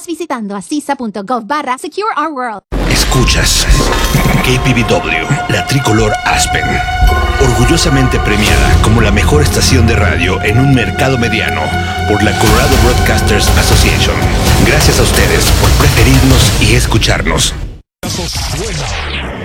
Haz visitando acisa.gov/Secure Our World. Escuchas KPVW, la tricolor Aspen, orgullosamente premiada como la mejor estación de radio en un mercado mediano por la Colorado Broadcasters Association. Gracias a ustedes por preferirnos y escucharnos. Suena